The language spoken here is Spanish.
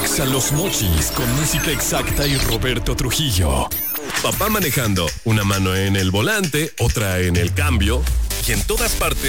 Exa Los Mochis con música exacta y Roberto Trujillo. Papá manejando, una mano en el volante, otra en el cambio, y en todas partes